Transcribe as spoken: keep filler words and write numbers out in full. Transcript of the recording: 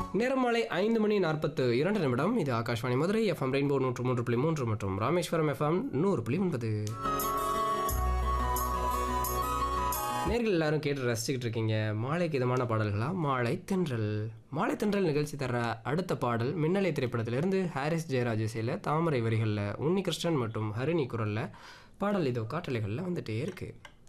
நேரம் மாலை ஐந்து மணி நாற்பத்து இரண்டு நிமிடம். இது ஆகாஷ்வாணி மதுரை எஃப்எம் ரெயின்போ நூற்று மூன்று புள்ளி மூன்று மற்றும் ராமேஸ்வரம் எஃப்எம் நூறு புள்ளி ஒன்பது. நேர்கள் எல்லாரும் கேட்டு ரசிச்சுக்கிட்டு இருக்கீங்க மாலைக்கு இதமான பாடல்களா மாலை தென்றல். மாலை தென்றல் நிகழ்ச்சி தர்ற அடுத்த பாடல் மின்னலை திரைப்படத்திலிருந்து ஹாரிஸ் ஜெயராஜ் இசையில் தாமரை வரிகளில் உன்னி கிருஷ்ணன் மற்றும் ஹரிணி குரலில் பாடல் இதோ காற்றலைகளில் வந்துட்டே இருக்கு.